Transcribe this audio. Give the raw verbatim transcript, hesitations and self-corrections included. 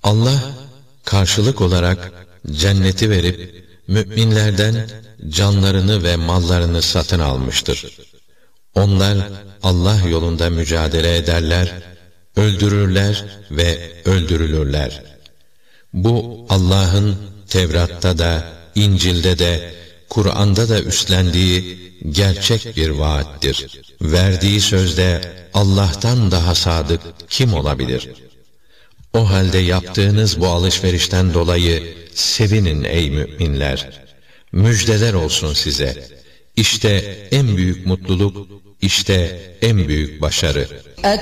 Allah karşılık olarak cenneti verip müminlerden canlarını ve mallarını satın almıştır. Onlar Allah yolunda mücadele ederler, öldürürler ve öldürülürler. Bu Allah'ın Tevrat'ta da, İncil'de de, Kur'an'da da üstlendiği gerçek bir vaattir. Verdiği sözde Allah'tan daha sadık kim olabilir? O halde yaptığınız bu alışverişten dolayı sevinin ey müminler. Müjdeler olsun size. İşte en büyük mutluluk, işte en büyük başarı.